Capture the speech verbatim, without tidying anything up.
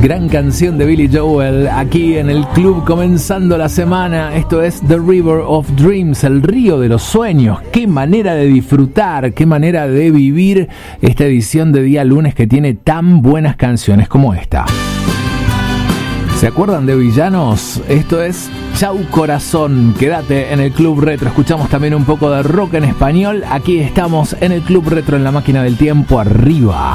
Gran canción de Billy Joel aquí en el club comenzando la semana. Esto es The River of Dreams, el río de los sueños. Qué manera de disfrutar, qué manera de vivir esta edición de día lunes que tiene tan buenas canciones como esta. ¿Se acuerdan de Villanos? Esto es Chau Corazón. Quédate en el Club Retro. Escuchamos también un poco de rock en español. Aquí estamos en el Club Retro en la máquina del tiempo arriba.